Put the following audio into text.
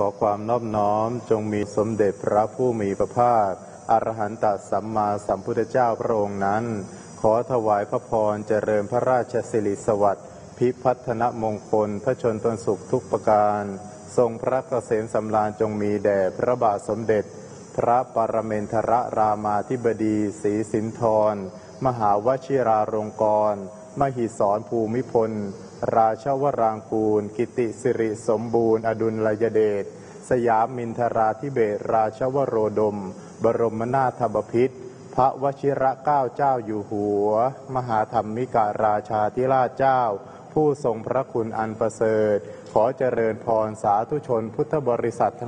อความนอบน้อมจงมีสมเด็จพระผู้มีพระภาคอรหันตสัมมาสัมพุทธเจ้าพระองค์นั้นขอถวายพระพรเจริญพระราชสิริสวัสดิ์พิพัฒนมงคลพระชนตนสุขทุกประการทรงพระเกษมสำราญจงมีแด่พระบาทสมเด็จพระปรเมนทรรามาธิบดีศรีสินธรมหาวชิราลงกรณ์มหิศรภูมิพลราชวรางกูลกิติสิริสมบูรณ์อดุลยเดชสยามมินทราธิเบศราชวโรดมบรมนาถบพิตรพระวชิระเกล้าเจ้าอยู่หัวมหาธรรมิกราชาธิราชเจ้าผู้ทรงพระคุณอันประเสริฐขอเจริญพรสาธุชนพุทธบริษัททั้ง